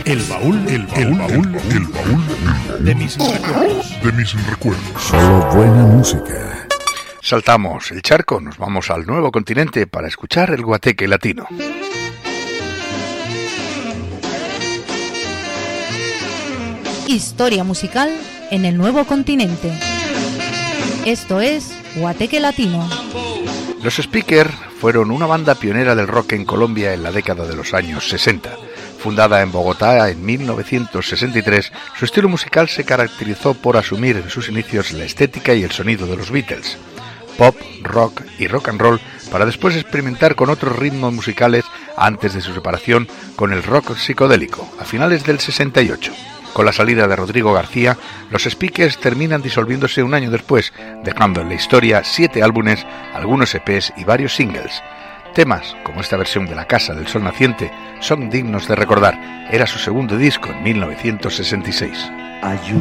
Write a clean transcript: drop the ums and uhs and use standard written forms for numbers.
El baúl de mis recuerdos. Solo buena música. Saltamos el charco, nos vamos al nuevo continente para escuchar el guateque latino. Historia musical en el nuevo continente. Esto es Guateque Latino. Los Speaker fueron una banda pionera del rock en Colombia en la década de los años 60. Fundada en Bogotá en 1963, su estilo musical se caracterizó por asumir en sus inicios la estética y el sonido de los Beatles, pop, rock y rock and roll, para después experimentar con otros ritmos musicales antes de su separación con el rock psicodélico, a finales del 68. Con la salida de Rodrigo García, los Speakers terminan disolviéndose un año después, dejando en la historia 7 álbumes, algunos EPs y varios singles. Temas, como esta versión de La Casa del Sol Naciente, son dignos de recordar. Era su segundo disco en 1966.